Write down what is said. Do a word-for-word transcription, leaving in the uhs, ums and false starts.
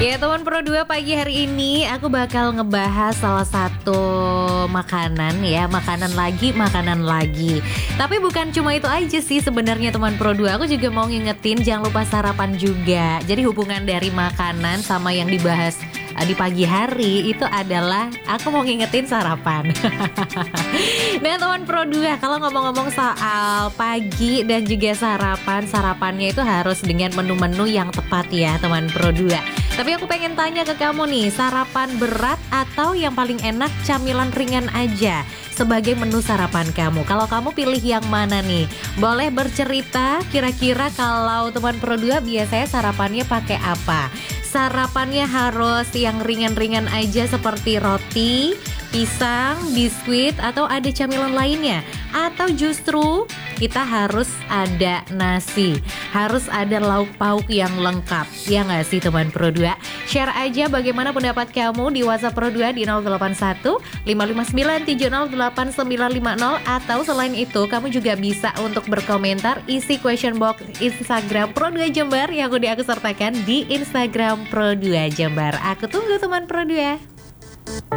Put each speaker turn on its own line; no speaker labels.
Ya teman Pro dua, pagi hari ini aku bakal ngebahas salah satu makanan ya. Makanan lagi, makanan lagi. Tapi bukan cuma itu aja sih sebenarnya teman Pro dua. Aku juga mau ngingetin jangan lupa sarapan juga. Jadi hubungan dari makanan sama yang dibahas uh, di pagi hari itu adalah aku mau ngingetin sarapan. Nah teman Pro dua, kalau ngomong-ngomong soal pagi dan juga sarapan, sarapannya itu harus dengan menu-menu yang tepat ya teman Pro dua. Tapi aku pengen tanya ke kamu nih, sarapan berat atau yang paling enak camilan ringan aja sebagai menu sarapan kamu? Kalau kamu pilih yang mana nih? Boleh bercerita kira-kira kalau teman Pro dua biasanya sarapannya pakai apa? Sarapannya harus yang ringan-ringan aja seperti roti, pisang, biskuit, atau ada camilan lainnya? Atau justru kita harus ada nasi, harus ada lauk pauk yang lengkap, ya nggak sih teman Pro dua? Share aja bagaimana pendapat kamu di WhatsApp Pro dua di nol delapan satu lima lima sembilan tujuh nol delapan sembilan lima nol. Atau selain itu kamu juga bisa untuk berkomentar, isi question box Instagram Pro dua Jember yang udah aku sertakan di Instagram Pro dua Jember. Aku tunggu teman Pro dua.